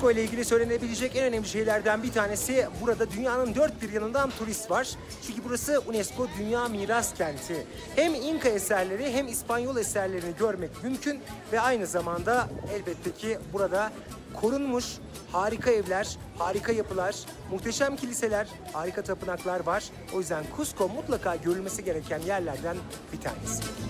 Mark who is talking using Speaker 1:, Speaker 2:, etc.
Speaker 1: Cusco ile ilgili söylenebilecek en önemli şeylerden bir tanesi, burada dünyanın dört bir yanından turist var. Çünkü burası UNESCO Dünya Miras Kenti. Hem İnka eserleri hem İspanyol eserlerini görmek mümkün ve aynı zamanda elbette ki burada korunmuş harika evler, harika yapılar, muhteşem kiliseler, harika tapınaklar var. O yüzden Cusco mutlaka görülmesi gereken yerlerden bir tanesi.